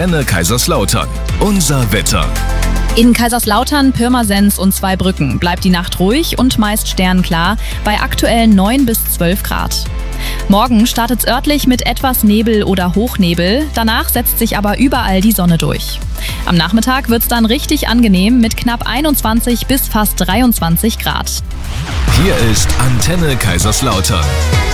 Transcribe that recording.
Antenne Kaiserslautern. Unser Wetter. In Kaiserslautern, Pirmasens und Zweibrücken bleibt die Nacht ruhig und meist sternklar bei aktuell 9 bis 12 Grad. Morgen startet es örtlich mit etwas Nebel oder Hochnebel, danach setzt sich aber überall die Sonne durch. Am Nachmittag wird es dann richtig angenehm mit knapp 21 bis fast 23 Grad. Hier ist Antenne Kaiserslautern.